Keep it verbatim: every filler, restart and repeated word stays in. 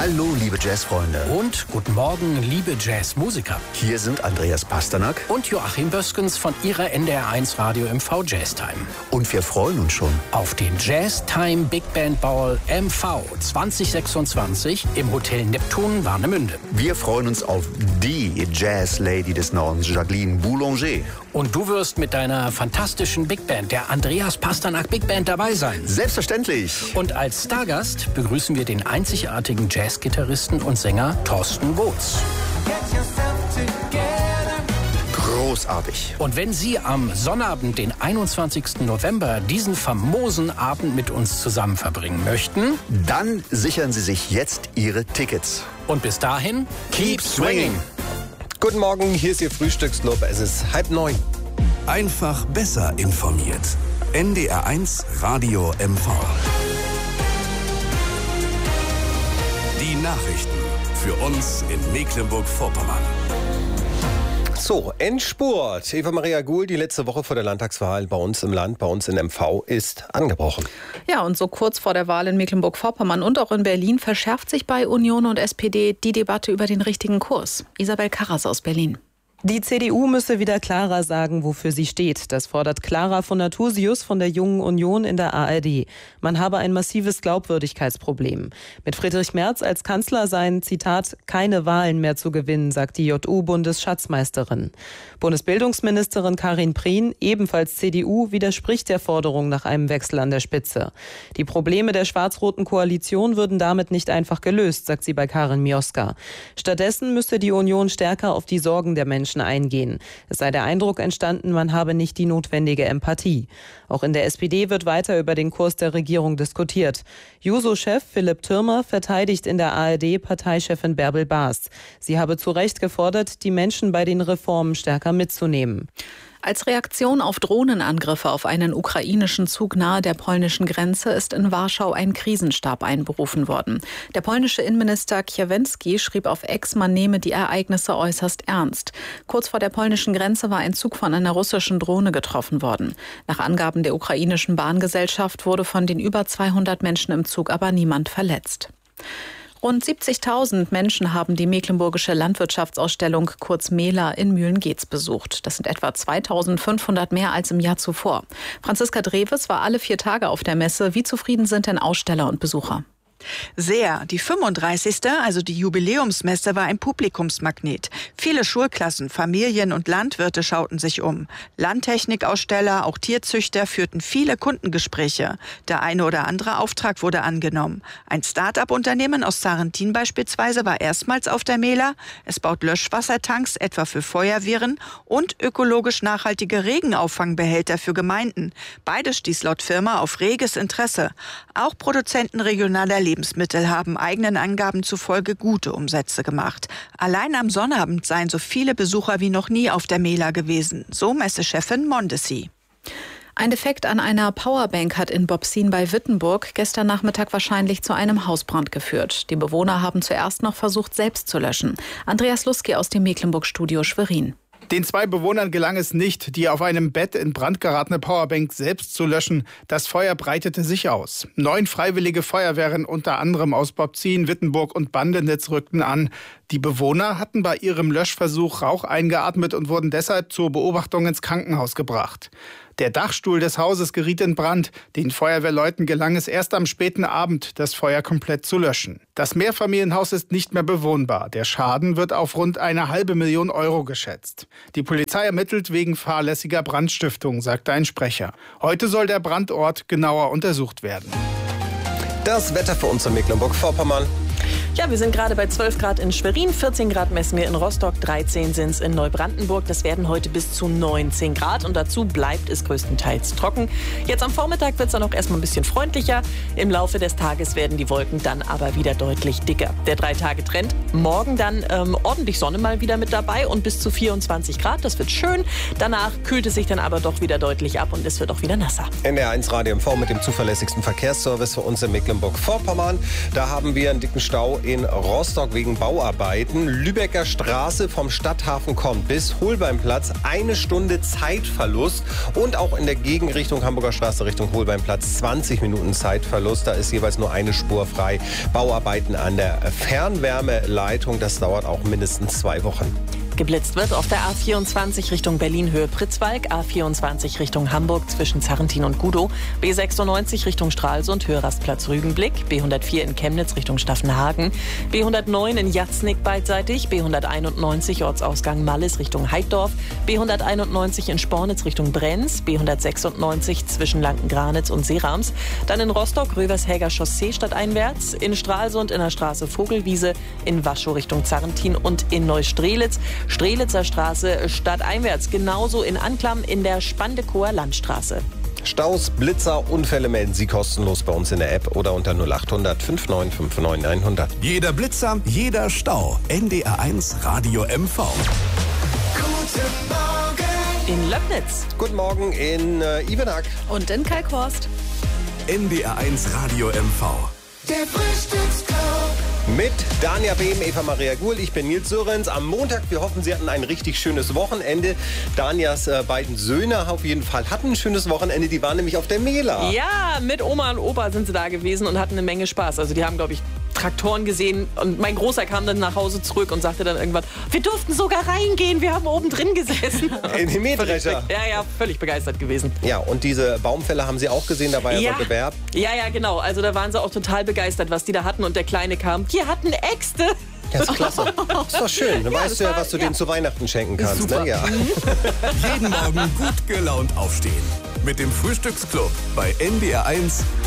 Hallo, liebe Jazzfreunde. Und guten Morgen, liebe Jazzmusiker. Hier sind Andreas Pasternak und Joachim Böskens von Ihrer N D R eins Radio M V Jazz Time. Und wir freuen uns schon auf den Jazz Time Big Band Ball M V zwanzig sechsundzwanzig im Hotel Neptun Warnemünde. Wir freuen uns auf die Jazz Lady des Nordens, Jacqueline Boulanger. Und du wirst mit deiner fantastischen Big Band, der Andreas Pasternak Big Band, dabei sein. Selbstverständlich. Und als Stargast begrüßen wir den einzigartigen Jazzgitarristen und Sänger Thorsten Woods. Großartig. Und wenn Sie am Sonnabend, den einundzwanzigsten November, diesen famosen Abend mit uns zusammen verbringen möchten, dann sichern Sie sich jetzt Ihre Tickets. Und bis dahin, keep swinging. Guten Morgen, hier ist Ihr Frühstücksclub. Es ist halb neun. Einfach besser informiert. N D R eins Radio M V. Die Nachrichten für uns in Mecklenburg-Vorpommern. So, Endspurt. Eva Maria Guhl, die letzte Woche vor der Landtagswahl bei uns im Land, bei uns in M V, ist angebrochen. Ja, und so kurz vor der Wahl in Mecklenburg-Vorpommern und auch in Berlin verschärft sich bei Union und S P D die Debatte über den richtigen Kurs. Isabel Karras aus Berlin. Die C D U müsse wieder klarer sagen, wofür sie steht. Das fordert Clara von Natursius von der Jungen Union in der A R D. Man habe ein massives Glaubwürdigkeitsproblem. Mit Friedrich Merz als Kanzler seien, Zitat, keine Wahlen mehr zu gewinnen, sagt die J U-Bundesschatzmeisterin. Bundesbildungsministerin Karin Prien, ebenfalls C D U, widerspricht der Forderung nach einem Wechsel an der Spitze. Die Probleme der schwarz-roten Koalition würden damit nicht einfach gelöst, sagt sie bei Karin Mioska. Stattdessen müsse die Union stärker auf die Sorgen der Menschen eingehen. Es sei der Eindruck entstanden, man habe nicht die notwendige Empathie. Auch in der S P D wird weiter über den Kurs der Regierung diskutiert. Juso-Chef Philipp Thürmer verteidigt in der A R D Parteichefin Bärbel Baas. Sie habe zu Recht gefordert, die Menschen bei den Reformen stärker mitzunehmen. Als Reaktion auf Drohnenangriffe auf einen ukrainischen Zug nahe der polnischen Grenze ist in Warschau ein Krisenstab einberufen worden. Der polnische Innenminister Kiewensky schrieb auf X, man nehme die Ereignisse äußerst ernst. Kurz vor der polnischen Grenze war ein Zug von einer russischen Drohne getroffen worden. Nach Angaben der ukrainischen Bahngesellschaft wurde von den über zweihundert Menschen im Zug aber niemand verletzt. Rund siebzigtausend Menschen haben die Mecklenburgische Landwirtschaftsausstellung kurz MELA in Mühlen-Geetz besucht. Das sind etwa zweitausendfünfhundert mehr als im Jahr zuvor. Franziska Dreves war alle vier Tage auf der Messe. Wie zufrieden sind denn Aussteller und Besucher? Sehr. Die fünfunddreißigste, also die Jubiläumsmesse, war ein Publikumsmagnet. Viele Schulklassen, Familien und Landwirte schauten sich um. Landtechnikaussteller, auch Tierzüchter führten viele Kundengespräche. Der eine oder andere Auftrag wurde angenommen. Ein Start-up-Unternehmen aus Sarrentin beispielsweise war erstmals auf der MELA. Es baut Löschwassertanks, etwa für Feuerwehren, und ökologisch nachhaltige Regenauffangbehälter für Gemeinden. Beides stieß laut Firma auf reges Interesse. Auch Produzenten regionaler Lebensmittel haben eigenen Angaben zufolge gute Umsätze gemacht. Allein am Sonnabend seien so viele Besucher wie noch nie auf der MELA gewesen, so Messechefin Mondesi. Ein Defekt an einer Powerbank hat in Bobsin bei Wittenburg gestern Nachmittag wahrscheinlich zu einem Hausbrand geführt. Die Bewohner haben zuerst noch versucht, selbst zu löschen. Andreas Luski aus dem Mecklenburg-Studio Schwerin. Den zwei Bewohnern gelang es nicht, die auf einem Bett in Brand geratene Powerbank selbst zu löschen. Das Feuer breitete sich aus. Neun freiwillige Feuerwehren, unter anderem aus Bobzin, Wittenburg und Bandenitz, rückten an. Die Bewohner hatten bei ihrem Löschversuch Rauch eingeatmet und wurden deshalb zur Beobachtung ins Krankenhaus gebracht. Der Dachstuhl des Hauses geriet in Brand. Den Feuerwehrleuten gelang es erst am späten Abend, das Feuer komplett zu löschen. Das Mehrfamilienhaus ist nicht mehr bewohnbar. Der Schaden wird auf rund eine halbe Million Euro geschätzt. Die Polizei ermittelt wegen fahrlässiger Brandstiftung, sagte ein Sprecher. Heute soll der Brandort genauer untersucht werden. Das Wetter für uns in Mecklenburg-Vorpommern. Ja, wir sind gerade bei zwölf Grad in Schwerin, vierzehn Grad messen wir in Rostock, dreizehn sind es in Neubrandenburg. Das werden heute bis zu neunzehn Grad und dazu bleibt es größtenteils trocken. Jetzt am Vormittag wird es dann auch erstmal ein bisschen freundlicher. Im Laufe des Tages werden die Wolken dann aber wieder deutlich dicker. Der Drei-Tage-Trend, morgen dann ähm, ordentlich Sonne mal wieder mit dabei und bis zu vierundzwanzig Grad, das wird schön. Danach kühlt es sich dann aber doch wieder deutlich ab und es wird auch wieder nasser. N D R eins Radio M V mit dem zuverlässigsten Verkehrsservice für uns in Mecklenburg-Vorpommern. Da haben wir einen dicken Stau in Rostock wegen Bauarbeiten. Lübecker Straße vom Stadthafen kommt bis Holbeinplatz. Eine Stunde Zeitverlust. Und auch in der Gegenrichtung Hamburger Straße Richtung Holbeinplatz zwanzig Minuten Zeitverlust. Da ist jeweils nur eine Spur frei. Bauarbeiten an der Fernwärmeleitung. Das dauert auch mindestens zwei Wochen. Geblitzt wird auf der A vierundzwanzig Richtung Berlin Höhe Pritzwalk, A vierundzwanzig Richtung Hamburg zwischen Zarrentin und Gudow, B sechsundneunzig Richtung Stralsund Höhe Rastplatz Rügenblick, B hundertvier in Chemnitz Richtung Staffenhagen, B hundertneun in Jatznick beidseitig, B hunderteinundneunzig Ortsausgang Mallis Richtung Heiddorf, B hunderteinundneunzig in Spornitz Richtung Brenz, B hundertsechsundneunzig zwischen Lankengranitz und Seerams, dann in Rostock Rövershäger Chaussee stadteinwärts, in Stralsund in der Straße Vogelwiese, in Waschow Richtung Zarrentin und in Neustrelitz, Strelitzer Straße stadteinwärts, genauso in Anklam in der Spandekower Landstraße. Staus, Blitzer, Unfälle melden Sie kostenlos bei uns in der App oder unter null achthundert fünf neun fünf neun hundert. Jeder Blitzer, jeder Stau. N D R eins Radio M V. Guten Morgen in Löbnitz. Guten Morgen in äh, Ivenack. Und in Kalkhorst. N D R eins Radio M V. Der Frühstücksclub. Mit Dania Behm, Eva Maria Guhl, ich bin Nils Sörenz. Am Montag, wir hoffen, Sie hatten ein richtig schönes Wochenende. Danias äh, beiden Söhne auf jeden Fall hatten ein schönes Wochenende. Die waren nämlich auf der Mela. Ja, mit Oma und Opa sind sie da gewesen und hatten eine Menge Spaß. Also die haben, glaube ich, Traktoren gesehen. Und mein Großer kam dann nach Hause zurück und sagte dann irgendwann, wir durften sogar reingehen, wir haben oben drin gesessen. In den Mähdrescher. Ja, ja, völlig begeistert gewesen. Ja, und diese Baumfäller haben Sie auch gesehen, da war ja, ja. Wettbewerb. Ja, ja, genau. Also da waren sie auch total begeistert, was die da hatten. Und der Kleine kam, die hatten Äxte. Ja, ist klasse. Ist doch schön. Dann Ja, weißt du ja, war- was du ja. denen zu Weihnachten schenken kannst. Super. Ne? Ja. Jeden Morgen gut gelaunt aufstehen. Mit dem Frühstücksclub bei N D R eins